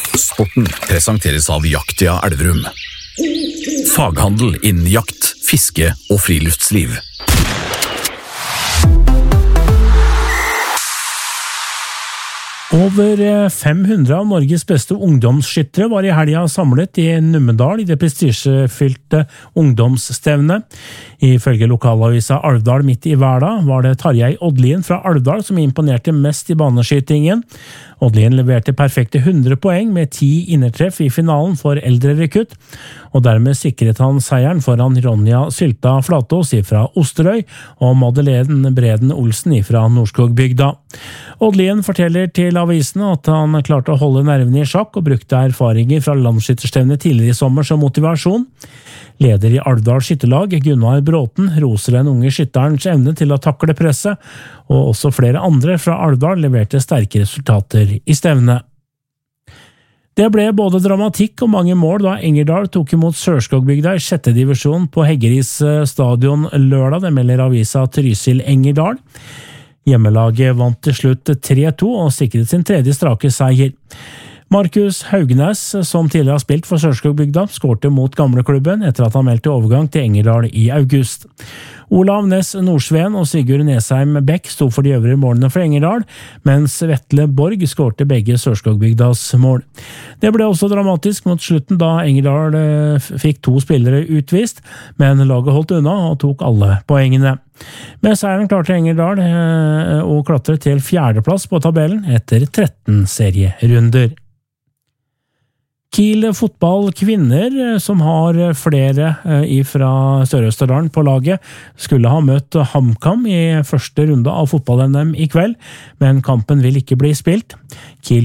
Sporten presenteres av Jaktia Elverum. Faghandel innen jakt, fiske og friluftsliv. Over 500 av Norges beste ungdomsskyttere var i helga samlet i Numedal i det prestisjefylte ungdomsstevnet. Ifølge lokalavisa Alvdal midt i hverdag var det Tarjei Oddlien fra Alvdal som imponerte mest i baneskytingen. Oddlien leverte perfekte 100 poeng med 10 innertreff i finalen for eldre rekrutt, og dermed sikret han seieren foran Ronja Sylta Flatås fra Osterøy og Madeleine Breden Olsen fra Nordskogbygda. Oddlien forteller til avisene at han klarte å holde nervene i sjakk og brukte erfaringer fra landsskytterstevnet tidligere i sommer som motivasjon. Leder i Alvdal skytterlag, Gunnar Bråten, roser den unge skytterens evne til å takle presset, og også flere andre fra Alvdal leverte sterke resultater i stevnet. Det ble både dramatikk og mange mål da Engerdal tok imot Sørskogbygda i 6. divisjon på Heggeris stadion lørdag, det melder avisa Trysil Engerdal. Hjemmelaget vant til slutt 3-2 og sikret sin tredje strake seier. Markus Haugnes, som tidligere har spilt for Sørskogbygda, skårte mot gamleklubben etter at han meldte overgang til Engerdal i august. Olav Næss Nordsveen og Sigurd Nesheim Bæk sto for de øvrige målene for Engerdal, mens Vetle Borg skårte begge Sørskogbygdas mål. Det ble også dramatisk mot slutten da Engerdal fikk 2 spillere utvist, men laget holdt unna og tok alle poengene. Med seieren klarte Engerdal å klatre til 4. plass på tabellen etter 13 serierunder. Kiel fotball kvinner, som har flere fra Sør-Østerdalen på laget, skulle ha møtt HamKam i første runde av fotball-NM i kveld, men kampen vil ikke bli spilt. Kiel